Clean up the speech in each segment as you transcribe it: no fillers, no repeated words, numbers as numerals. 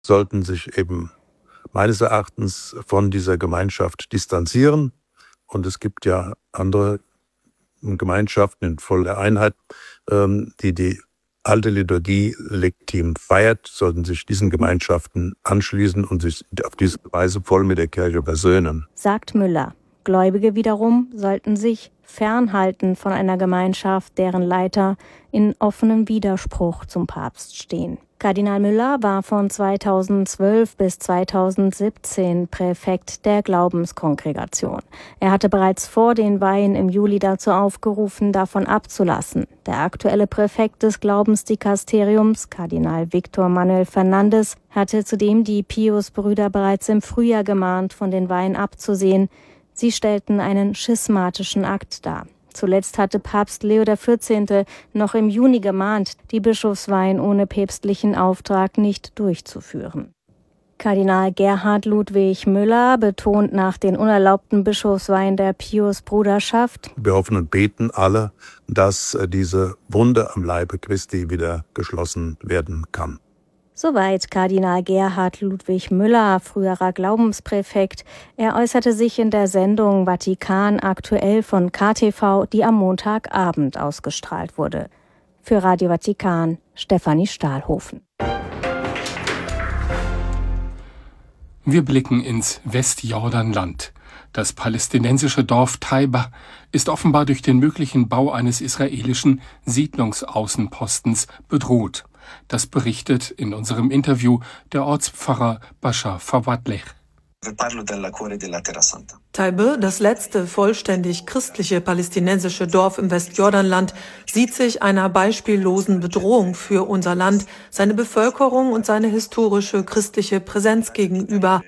sollten sich eben meines Erachtens von dieser Gemeinschaft distanzieren. Und es gibt ja andere Gemeinschaften in voller Einheit, die die alte Liturgie legitim feiert, sollten sich diesen Gemeinschaften anschließen und sich auf diese Weise voll mit der Kirche versöhnen. Sagt Müller. Gläubige wiederum sollten sich fernhalten von einer Gemeinschaft, deren Leiter in offenem Widerspruch zum Papst stehen. Kardinal Müller war von 2012 bis 2017 Präfekt der Glaubenskongregation. Er hatte bereits vor den Weihen im Juli dazu aufgerufen, davon abzulassen. Der aktuelle Präfekt des Glaubensdikasteriums, Kardinal Victor Manuel Fernandes, hatte zudem die Pius-Brüder bereits im Frühjahr gemahnt, von den Weihen abzusehen. Sie stellten einen schismatischen Akt dar. Zuletzt hatte Papst Leo XIV. Noch im Juni gemahnt, die Bischofsweihen ohne päpstlichen Auftrag nicht durchzuführen. Kardinal Gerhard Ludwig Müller betont nach den unerlaubten Bischofsweihen der Pius-Bruderschaft: Wir hoffen und beten alle, dass diese Wunde am Leibe Christi wieder geschlossen werden kann. Soweit Kardinal Gerhard Ludwig Müller, früherer Glaubenspräfekt. Er äußerte sich in der Sendung Vatikan aktuell von KTV, die am Montagabend ausgestrahlt wurde. Für Radio Vatikan, Stefanie Stahlhofen. Wir blicken ins Westjordanland. Das palästinensische Dorf Taiba ist offenbar durch den möglichen Bau eines israelischen Siedlungsaußenpostens bedroht. Das berichtet in unserem Interview der Ortspfarrer Bashar Fawwadleh. Taiba, das letzte vollständig christliche palästinensische Dorf im Westjordanland, sieht sich einer beispiellosen Bedrohung für unser Land, seine Bevölkerung und seine historische christliche Präsenz gegenüber,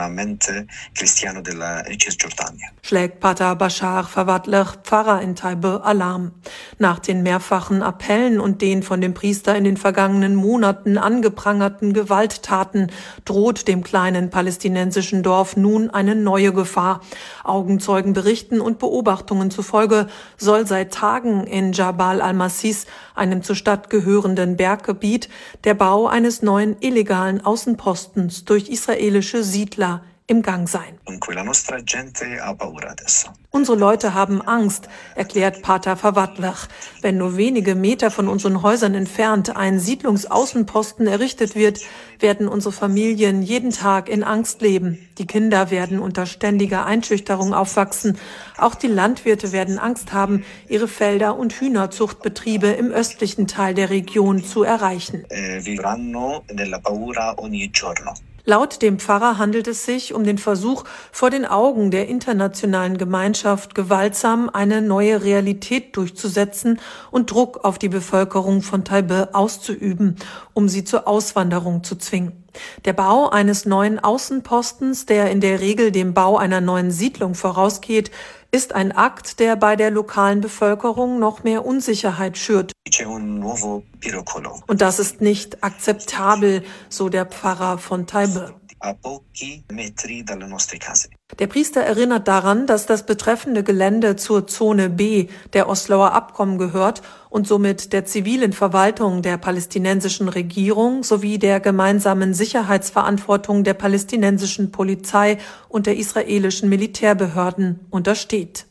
schlägt Pater Bashar Fawwadleh, Pfarrer in Taiba, Alarm. Nach den mehrfachen Appellen und den von dem Priester in den vergangenen Monaten angeprangerten Gewalttaten droht dem kleinen palästinensischen Dorf nun eine neue Gefahr. Augenzeugen berichten und Beobachtungen zufolge soll seit Tagen in Jabal al-Massis, einem zur Stadt gehörenden Berggebiet, der Bau eines neuen illegalen Außenpostens durch israelische Siedler im Gang sein. Unsere Leute haben Angst, erklärt Pater Fawwadleh. Wenn nur wenige Meter von unseren Häusern entfernt ein Siedlungsaußenposten errichtet wird, werden unsere Familien jeden Tag in Angst leben. Die Kinder werden unter ständiger Einschüchterung aufwachsen. Auch die Landwirte werden Angst haben, ihre Felder und Hühnerzuchtbetriebe im östlichen Teil der Region zu erreichen. Laut dem Pfarrer handelt es sich um den Versuch, vor den Augen der internationalen Gemeinschaft gewaltsam eine neue Realität durchzusetzen und Druck auf die Bevölkerung von Taiba auszuüben, um sie zur Auswanderung zu zwingen. Der Bau eines neuen Außenpostens, der in der Regel dem Bau einer neuen Siedlung vorausgeht, ist ein Akt, der bei der lokalen Bevölkerung noch mehr Unsicherheit schürt. Und das ist nicht akzeptabel, so der Pfarrer von Taiba. Der Priester erinnert daran, dass das betreffende Gelände zur Zone B der Osloer Abkommen gehört und somit der zivilen Verwaltung der palästinensischen Regierung sowie der gemeinsamen Sicherheitsverantwortung der palästinensischen Polizei und der israelischen Militärbehörden untersteht.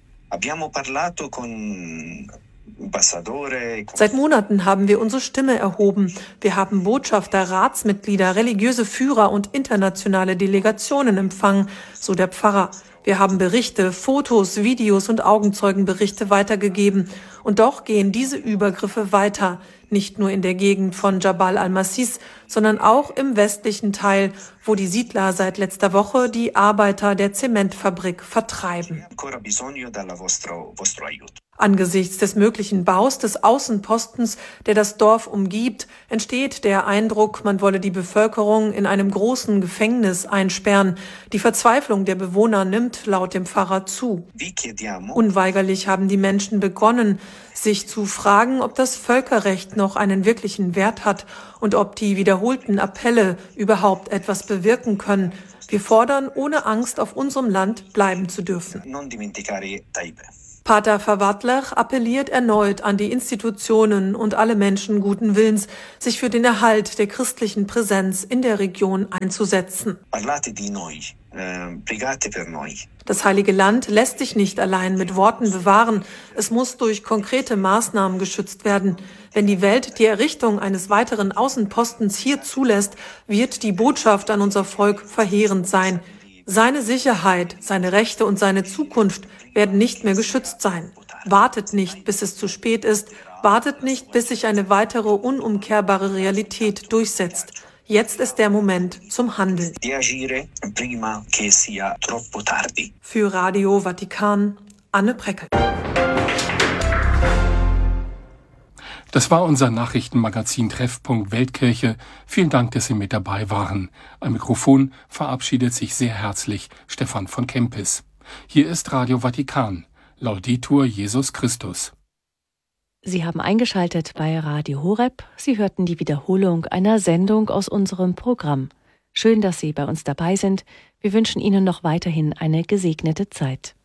Seit Monaten haben wir unsere Stimme erhoben. Wir haben Botschafter, Ratsmitglieder, religiöse Führer und internationale Delegationen empfangen, so der Pfarrer. Wir haben Berichte, Fotos, Videos und Augenzeugenberichte weitergegeben. Und doch gehen diese Übergriffe weiter. Nicht nur in der Gegend von Jabal al-Massis, sondern auch im westlichen Teil, wo die Siedler seit letzter Woche die Arbeiter der Zementfabrik vertreiben. Angesichts des möglichen Baus des Außenpostens, der das Dorf umgibt, entsteht der Eindruck, man wolle die Bevölkerung in einem großen Gefängnis einsperren. Die Verzweiflung der Bewohner nimmt laut dem Pfarrer zu. Unweigerlich haben die Menschen begonnen, sich zu fragen, ob das Völkerrecht noch einen wirklichen Wert hat und ob die wiederholten Appelle überhaupt etwas bewirken können. Wir fordern, ohne Angst auf unserem Land bleiben zu dürfen. Pater Verwattlech appelliert erneut an die Institutionen und alle Menschen guten Willens, sich für den Erhalt der christlichen Präsenz in der Region einzusetzen. Das Heilige Land lässt sich nicht allein mit Worten bewahren. Es muss durch konkrete Maßnahmen geschützt werden. Wenn die Welt die Errichtung eines weiteren Außenpostens hier zulässt, wird die Botschaft an unser Volk verheerend sein. Seine Sicherheit, seine Rechte und seine Zukunft werden nicht mehr geschützt sein. Wartet nicht, bis es zu spät ist. Wartet nicht, bis sich eine weitere unumkehrbare Realität durchsetzt. Jetzt ist der Moment zum Handeln. Für Radio Vatikan, Anne Preckel. Das war unser Nachrichtenmagazin Treffpunkt Weltkirche. Vielen Dank, dass Sie mit dabei waren. Am Mikrofon verabschiedet sich sehr herzlich Stefan von Kempis. Hier ist Radio Vatikan. Laudetur Jesus Christus. Sie haben eingeschaltet bei Radio Horeb. Sie hörten die Wiederholung einer Sendung aus unserem Programm. Schön, dass Sie bei uns dabei sind. Wir wünschen Ihnen noch weiterhin eine gesegnete Zeit.